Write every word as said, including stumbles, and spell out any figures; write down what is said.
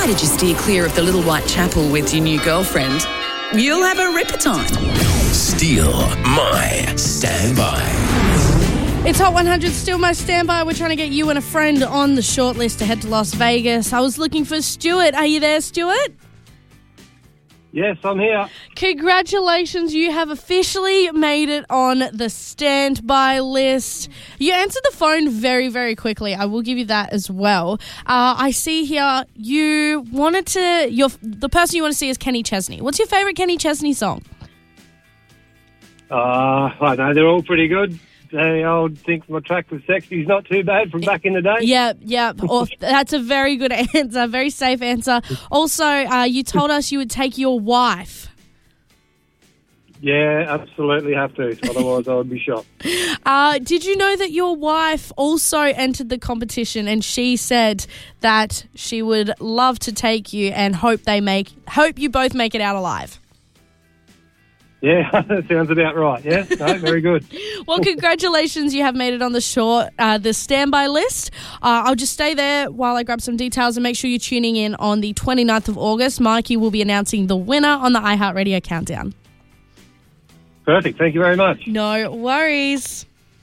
provided you steer clear of the Little White Chapel with your new girlfriend, you'll have a ripper time. Steal My Standby. It's Hot one hundred, still my standby. We're trying to get you and a friend on the short list to head to Las Vegas. I was looking for Stuart. Are you there, Stuart? Yes, I'm here. Congratulations, you have officially made it on the standby list. You answered the phone very, very quickly. I will give you that as well. Uh, I see here you wanted to, your the person you want to see is Kenny Chesney. What's your favourite Kenny Chesney song? Uh, I know, they're all pretty good. The old Think My Track Was Sexy is not too bad from back in the day. Yeah, yeah. Or, that's a very good answer, very safe answer. Also, uh, you told us you would take your wife. Yeah, absolutely have to. Otherwise, I would be shot. Uh, did you know that your wife also entered the competition and she said that she would love to take you and hope they make hope you both make it out alive? Yeah, that sounds about right. Yeah, no, very good. Well, congratulations. You have made it on the short, uh, the standby list. Uh, I'll just stay there while I grab some details and make sure you're tuning in on the twenty-ninth of August. Mikey will be announcing the winner on the iHeartRadio Countdown. Perfect. Thank you very much. No worries.